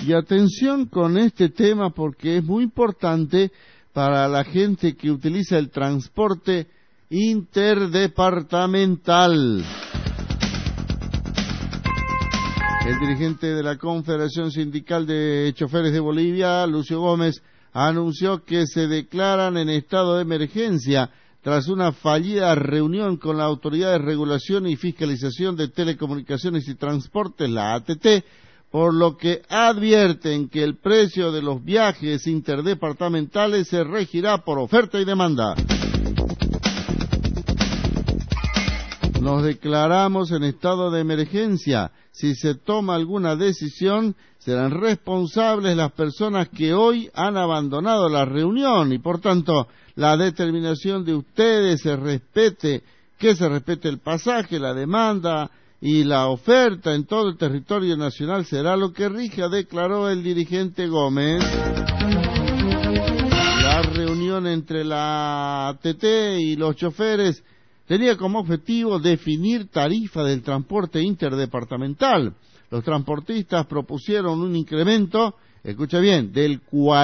Y atención con este tema porque es muy importante para la gente que utiliza el transporte interdepartamental. El dirigente de la Confederación Sindical de Choferes de Bolivia, Lucio Gómez, anunció que se declaran en estado de emergencia tras una fallida reunión con la Autoridad de Regulación y Fiscalización de Telecomunicaciones y Transportes, la ATT, por lo que advierten que el precio de los viajes interdepartamentales se regirá por oferta y demanda. Nos declaramos en estado de emergencia. Si se toma alguna decisión, serán responsables las personas que hoy han abandonado la reunión y, por tanto, la determinación de ustedes que se respete el pasaje, la demanda y la oferta en todo el territorio nacional será lo que rija, declaró el dirigente Gómez. La reunión entre la ATT y los choferes tenía como objetivo definir tarifa del transporte interdepartamental. Los transportistas propusieron un incremento, escucha bien, del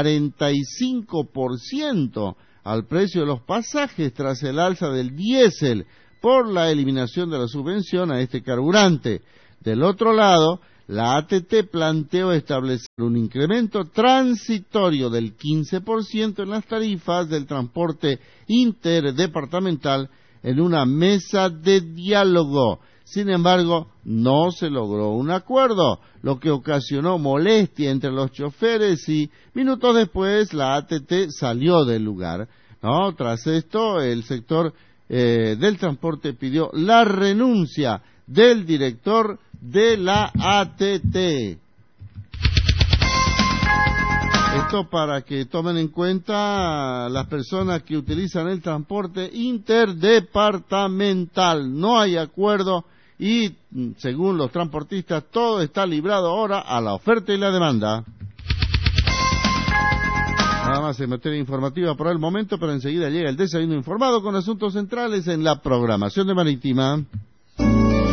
45% al precio de los pasajes tras el alza del diésel por la eliminación de la subvención a este carburante. Del otro lado, la ATT planteó establecer un incremento transitorio del 15% en las tarifas del transporte interdepartamental en una mesa de diálogo. Sin embargo, no se logró un acuerdo, lo que ocasionó molestia entre los choferes y minutos después la ATT salió del lugar, ¿no? Tras esto, el sector del transporte pidió la renuncia del director de la ATT. Esto para que tomen en cuenta las personas que utilizan el transporte interdepartamental. No hay acuerdo y, según los transportistas, todo está librado ahora a la oferta y la demanda. Nada más en materia informativa por el momento, pero enseguida llega el desayuno informado con asuntos centrales en la programación de Marítima.